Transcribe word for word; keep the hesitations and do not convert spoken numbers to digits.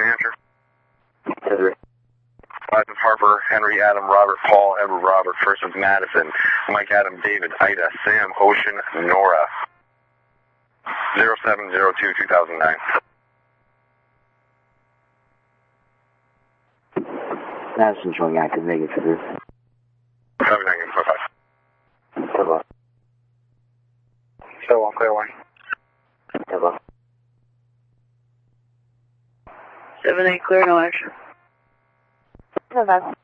New Hampshire. Desiree. Five of Harper, Henry, Adam, Robert, Paul, Edward, Robert, first of Madison, Mike, Adam, David, Ida, Sam, Ocean, Nora. zero seven zero two two thousand nine. Madison showing active negative for this. Copy, negative, five five. Hello. So on clear one. Hello. seven eight clear, no action. No, that's